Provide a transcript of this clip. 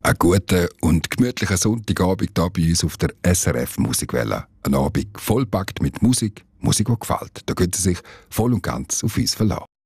Einen guten und gemütlichen Sonntagabend hier bei uns auf der SRF Musikwelle. Ein Abend vollpackt mit Musik, die gefällt. Da können Sie sich voll und ganz auf uns verlassen.